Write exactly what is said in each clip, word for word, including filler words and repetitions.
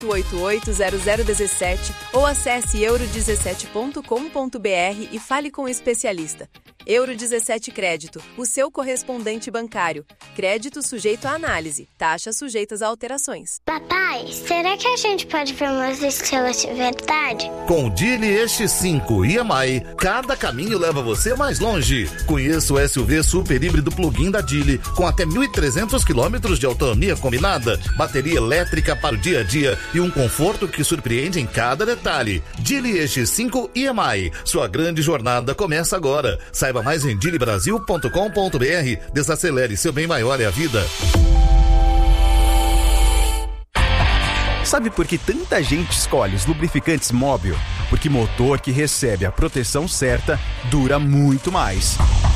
oito oito zero zero um sete ou acesse euro dezessete ponto com ponto br e fale com o especialista. Euro dezessete Crédito, o seu correspondente bancário. Crédito sujeito à análise. Taxas sujeitas a alterações. Papai, será que a gente pode ver umas estrelas de verdade? Com o Geely E X cinco e M I, cada caminho leva você mais longe. Conheça o S U V super híbrido plug-in da Geely, com até mil e trezentos quilômetros de autonomia combinada, bateria elétrica para o dia a dia e um conforto que surpreende em cada detalhe. Geely E X cinco e M I. Sua grande jornada começa agora. Saiba mais em geely brasil ponto com ponto br. Desacelere, seu bem maior é a vida. Sabe por que tanta gente escolhe os lubrificantes Móbil? Porque motor que recebe a proteção certa dura muito mais.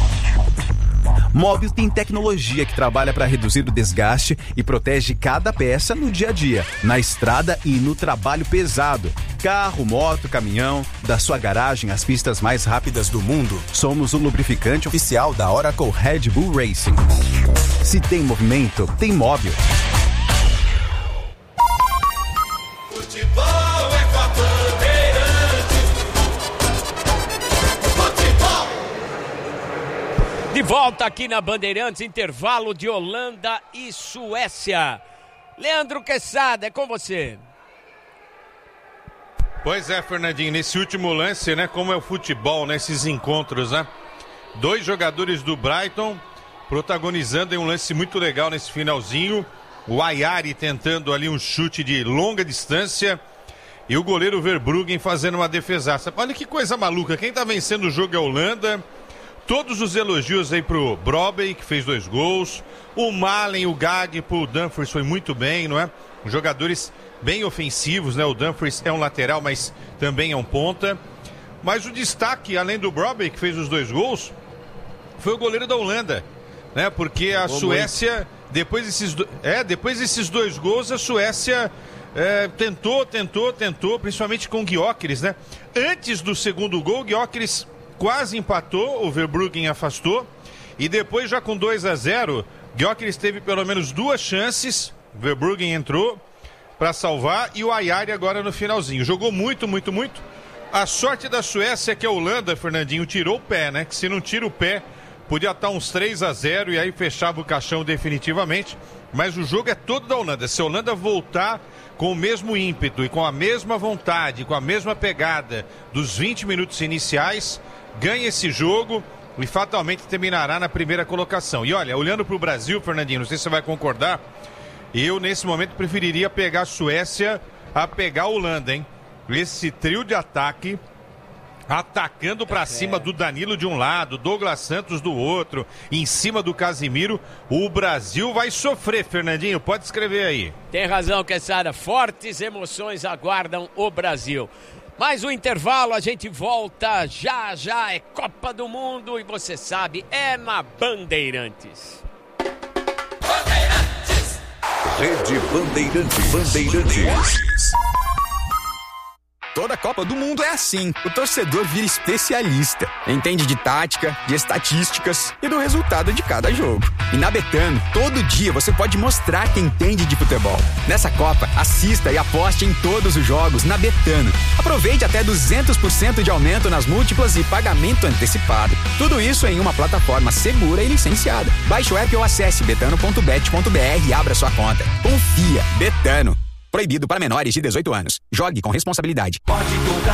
Móbil tem tecnologia que trabalha para reduzir o desgaste e protege cada peça no dia a dia, na estrada e no trabalho pesado. Carro, moto, caminhão, da sua garagem às pistas mais rápidas do mundo. Somos o lubrificante oficial da Oracle Red Bull Racing. Se tem movimento, tem Móbil. Futebol é com a Bandeirantes. Futebol. De volta aqui na Bandeirantes, intervalo de Holanda e Suécia. Leandro Quesada, é com você. Pois é, Fernandinho, nesse último lance, né, como é o futebol, nesses encontros, né? Dois jogadores do Brighton protagonizando em um lance muito legal nesse finalzinho. O Ayari tentando ali um chute de longa distância e o goleiro Verbruggen fazendo uma defesaça. Olha que coisa maluca, quem tá vencendo o jogo é a Holanda. Todos os elogios aí pro Brobbey, que fez dois gols. O Malen, o Gagpo, o Dumfries foi muito bem, não é? Os jogadores bem ofensivos, né? O Dumfries é um lateral, mas também é um ponta. Mas o destaque, além do Brobbey, que fez os dois gols, foi o goleiro da Holanda, né? Porque a Boa Suécia, muito. depois desses, do... é, depois desses dois gols, a Suécia é, tentou, tentou, tentou, principalmente com o Gyökeres, né? Antes do segundo gol, o Gyökeres quase empatou, o Verbruggen afastou, e depois já com dois a zero, Gyökeres teve pelo menos duas chances, o Verbruggen entrou para salvar, e o Ayari agora no finalzinho. Jogou muito, muito, muito. A sorte da Suécia é que a Holanda, Fernandinho, tirou o pé, né? Que se não tira o pé, podia estar uns três a zero e aí fechava o caixão definitivamente. Mas o jogo é todo da Holanda. Se a Holanda voltar com o mesmo ímpeto e com a mesma vontade, com a mesma pegada dos vinte minutos iniciais, ganha esse jogo e fatalmente terminará na primeira colocação. E olha, olhando para o Brasil, Fernandinho, não sei se você vai concordar, eu nesse momento preferiria pegar a Suécia a pegar a Holanda, hein? Esse trio de ataque, atacando para é. cima do Danilo de um lado, Douglas Santos do outro, em cima do Casimiro, o Brasil vai sofrer, Fernandinho, pode escrever aí. Tem razão, Quesada, fortes emoções aguardam o Brasil. Mais um intervalo, a gente volta já já, é Copa do Mundo e você sabe, é na Bandeirantes. Bandeirantes. Rede Bandeirantes. Bandeirantes. Toda Copa do Mundo é assim. O torcedor vira especialista. Entende de tática, de estatísticas e do resultado de cada jogo. E na Betano, todo dia você pode mostrar que entende de futebol. Nessa Copa, assista e aposte em todos os jogos na Betano. Aproveite até duzentos por cento de aumento nas múltiplas e pagamento antecipado. Tudo isso em uma plataforma segura e licenciada. Baixe o app ou acesse betano ponto bet ponto br e abra sua conta. Confia. Betano. Proibido para menores de dezoito anos. Jogue com responsabilidade. Pode comprar